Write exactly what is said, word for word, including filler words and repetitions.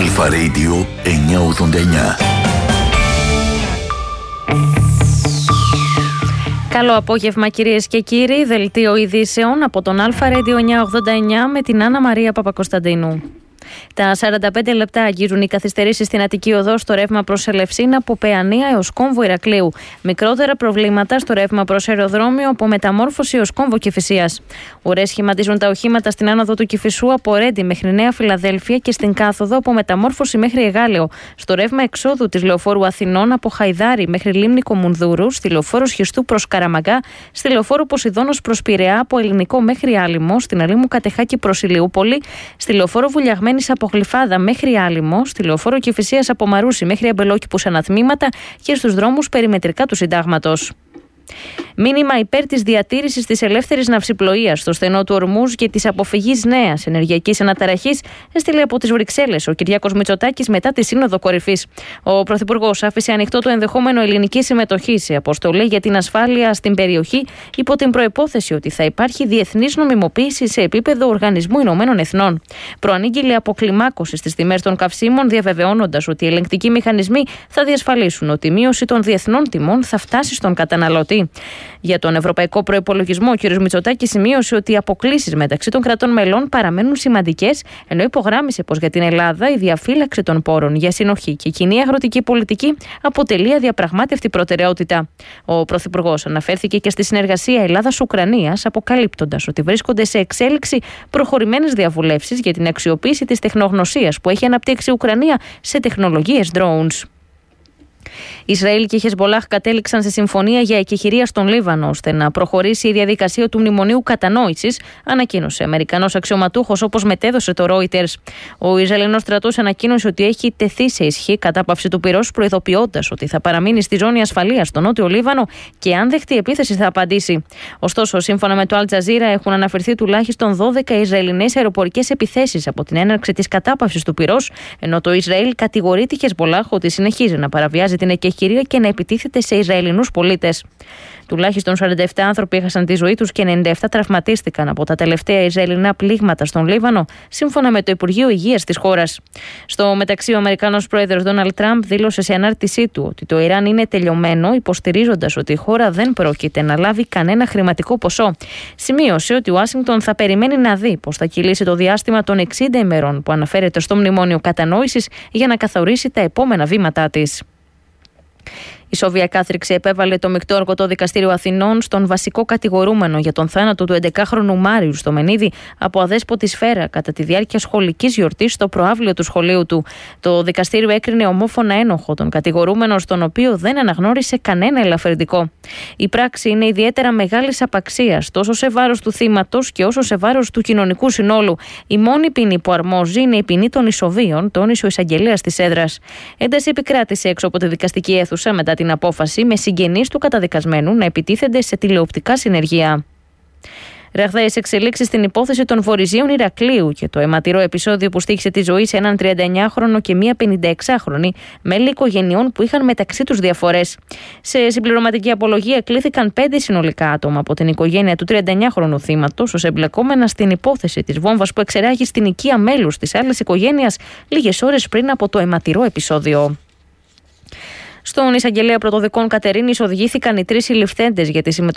Αλφα Radio εννιακόσια ογδόντα εννιά. Καλό απόγευμα κυρίες και κύριοι, δελτίο ειδήσεων από τον Αλφα Radio εννιακόσια ογδόντα εννιά με την Άννα Μαρία Παπακοσταντίνου. Τα σαράντα πέντε λεπτά αγγίζουν οι καθυστερήσεις στην Αττική Οδό στο ρεύμα προς Ελευσίνα από Παιανία έως Κόμβο Ηρακλείου. Μικρότερα προβλήματα στο ρεύμα προς αεροδρόμιο από Μεταμόρφωση έως Κόμβο Κηφισίας. Ουρές σχηματίζουν τα οχήματα στην άνοδο του Κηφισού από Ρέντι μέχρι Νέα Φιλαδέλφια και στην κάθοδο από Μεταμόρφωση μέχρι Εγάλεο. Στο ρεύμα εξόδου της Λεωφόρου Αθηνών από Χαϊδάρι μέχρι Λίμνη Κομουνδούρου, στη Λεωφόρο Σχιστού προς Καραμαγκά, στη Λεωφόρο Ποσειδώνος προς Πειραιά από Ελληνικό μέχρι Άλυμο, στην Αλήμου Κατεχάκη προς Ηλιούπολη, στη Λεωφόρο Βουλιαγμένης από Γλυφάδα μέχρι Άλυμο, στη Λεωφόρο Κηφισίας από Μαρούσι μέχρι Αμπελόκηπους αναθμήματα και στους δρόμους περιμετρικά του Συντάγματος. Μήνυμα υπέρ της διατήρησης της ελεύθερης ναυσιπλοείας στο στενό του Ορμούζ και της αποφυγής νέας ενεργειακής αναταραχής έστειλε από τις Βρυξέλλες ο Κυριάκος Μητσοτάκης μετά τη Σύνοδο Κορυφής. Ο Πρωθυπουργός άφησε ανοιχτό το ενδεχόμενο ελληνικής συμμετοχής σε αποστολή για την ασφάλεια στην περιοχή υπό την προϋπόθεση ότι θα υπάρχει διεθνής νομιμοποίηση σε επίπεδο Οργανισμού Ηνωμένων Εθνών. Προανήγγειλε αποκλιμάκωση στις τιμές των καυσίμων, διαβεβαιώνοντας ότι οι ελεγκτικοί μηχανισμοί θα διασφαλίσουν ότι η μείωση των διεθνών τιμών θα φτάσει στον καταναλωτή. Για τον ευρωπαϊκό προϋπολογισμό, ο κ. Μητσοτάκης σημείωσε ότι οι αποκλίσεις μεταξύ των κρατών μελών παραμένουν σημαντικές, ενώ υπογράμμισε πως για την Ελλάδα η διαφύλαξη των πόρων για συνοχή και κοινή αγροτική πολιτική αποτελεί αδιαπραγμάτευτη προτεραιότητα. Ο Πρωθυπουργός αναφέρθηκε και στη συνεργασία Ελλάδας-Ουκρανίας, αποκαλύπτοντας ότι βρίσκονται σε εξέλιξη προχωρημένες διαβουλεύσεις για την αξιοποίηση της τεχνογνωσίας που έχει αναπτύξει η Ουκρανία σε τεχνολογίες drones. Ισραήλ και Χεσμπολάχ κατέληξαν σε συμφωνία για εκεχηρία στον Λίβανο ώστε να προχωρήσει η διαδικασία του μνημονίου κατανόησης, ανακοίνωσε Αμερικανός αξιωματούχος, όπως μετέδωσε το Reuters. Ο Ισραηλινός στρατός ανακοίνωσε ότι έχει τεθεί σε ισχύ κατάπαυση του πυρός, προειδοποιώντας ότι θα παραμείνει στη ζώνη ασφαλείας στο νότιο Λίβανο και αν δεχτεί επίθεση θα απαντήσει. Ωστόσο, σύμφωνα με το Al Jazeera, έχουν αναφερθεί τουλάχιστον δώδεκα Ισραηλινές αεροπορικές επιθέσεις από την έναρξη της κατάπαυσης του πυρός, ενώ το Ισραήλ κατηγορεί τη Χεσμπολάχ ότι συνεχίζει να παραβιάζει την εκεχηρία και να επιτίθεται σε Ισραηλινούς πολίτες. Τουλάχιστον σαράντα επτά άνθρωποι έχασαν τη ζωή τους και ενενήντα επτά τραυματίστηκαν από τα τελευταία Ισραηλινά πλήγματα στον Λίβανο, σύμφωνα με το Υπουργείο Υγείας της χώρας. Στο μεταξύ, ο Αμερικανός πρόεδρος Ντόναλντ Τραμπ δήλωσε σε ανάρτησή του ότι το Ιράν είναι τελειωμένο, υποστηρίζοντας ότι η χώρα δεν πρόκειται να λάβει κανένα χρηματικό ποσό. Σημείωσε ότι η Ουάσιγκτον θα περιμένει να δει πώς θα κυλήσει το διάστημα των εξήντα ημερών που αναφέρεται στο Μνημόνιο Κατανόησης για να καθορίσει τα επόμενα βήματά της. Η Σόβια κάθριξη επέβαλε το Μεικτό Αργωτό Δικαστήριο Αθηνών στον βασικό κατηγορούμενο για τον θάνατο του έντεκαχρονου Μάριου στο Μενίδη από αδέσποτη σφαίρα κατά τη διάρκεια σχολικής γιορτής στο προαύλιο του σχολείου του. Το δικαστήριο έκρινε ομόφωνα ένοχο τον κατηγορούμενο, στον οποίο δεν αναγνώρισε κανένα ελαφρυντικό. Η πράξη είναι ιδιαίτερα μεγάλης απαξίας, τόσο σε βάρος του θύματος και όσο σε βάρος του κοινωνικού συνόλου. Η μόνη ποινή που αρμόζει είναι η ποινή των ισοβίων, τόνισε ο εισαγγελέας της έδρας. Ένταση επικράτησε έξω από τη δικαστική αίθουσα μετά την απόφαση με συγγενείς του καταδικασμένου να επιτίθενται σε τηλεοπτικά συνεργεία. Ραγδαίες εξελίξεις στην υπόθεση των Βορειζίων Ηρακλείου και το αιματηρό επεισόδιο που στοίχησε τη ζωή σε έναν τριάντα εννιάχρονο και μία πενηνταεξάχρονη μέλη οικογενειών που είχαν μεταξύ τους διαφορές. Σε συμπληρωματική απολογία κλήθηκαν πέντε συνολικά άτομα από την οικογένεια του τριάντα εννιάχρονου θύματος ως εμπλεκόμενα στην υπόθεση της βόμβας που εξερράγη στην οικία μέλους της άλλης οικογένειας λίγες ώρες πριν από το αιματηρό επεισόδιο. Στον εισαγγελέα πρωτοδικών Κατερίνης οδηγήθηκαν οι τρεις συλληφθέντες για τη συμμετοχή